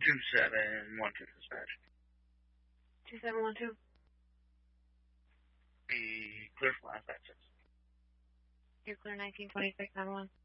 2712 dispatch. 2712. Be clear for last access. You're clear 1926, 91.